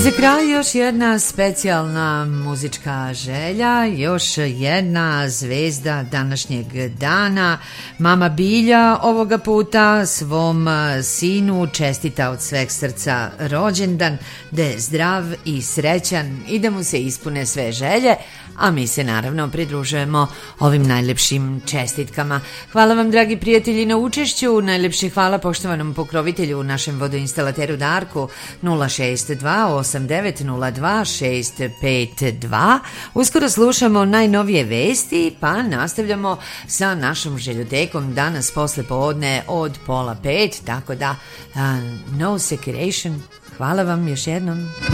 za kraj još jedna specijalna muzička želja, još jedna zvezda današnjeg dana. Mama Bilja ovoga puta svom sinu čestita od sveg srca rođendan, da je zdrav i srećan i da mu se ispune sve želje, a mi se naravno pridružujemo ovim najlepšim čestitkama. Hvala vam, dragi prijatelji, na učešću. Najlepše hvala poštovanom pokrovitelju, našem vodoinstalateru Darku. 062-8902-652. Uskoro slušamo najnovije vesti, pa nastavljamo sa našom željotekom danas posle podne od 4:30, tako da no securation. Hvala vam još jednom.